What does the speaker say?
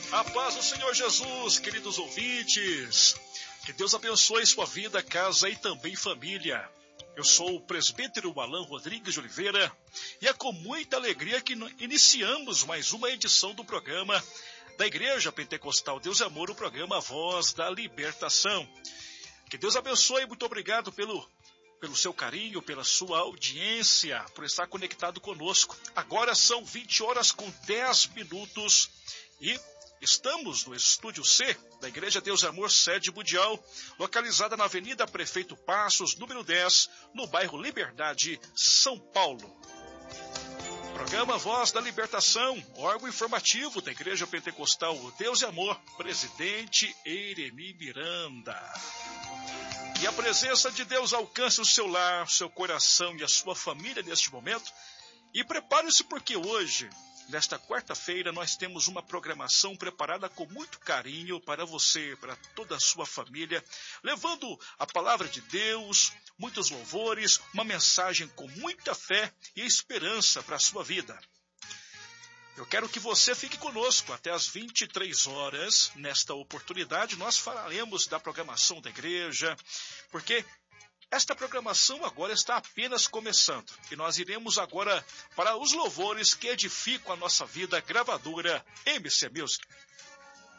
A paz do Senhor Jesus, queridos ouvintes. Que Deus abençoe sua vida, casa e também família. Eu sou o presbítero Alain Rodrigues de Oliveira e é com muita alegria que iniciamos mais uma edição do programa da Igreja Pentecostal Deus e Amor, o programa Voz da Libertação. Que Deus abençoe, muito obrigado pelo seu carinho, pela sua audiência, por estar conectado conosco. Agora são 20h10 e estamos no Estúdio C da Igreja Deus e Amor, sede mundial, localizada na Avenida Prefeito Passos, número 10, no bairro Liberdade, São Paulo. Programa Voz da Libertação, órgão informativo da Igreja Pentecostal Deus e Amor, presidente Eremi Miranda. Que a presença de Deus alcance o seu lar, o seu coração e a sua família neste momento. E prepare-se porque hoje, nesta quarta-feira, nós temos uma programação preparada com muito carinho para você, para toda a sua família, levando a palavra de Deus, muitos louvores, uma mensagem com muita fé e esperança para a sua vida. Eu quero que você fique conosco até às 23 horas. Nesta oportunidade, nós falaremos da programação da igreja, porque esta programação agora está apenas começando. E nós iremos agora para os louvores que edificam a nossa vida, gravadora MC Music.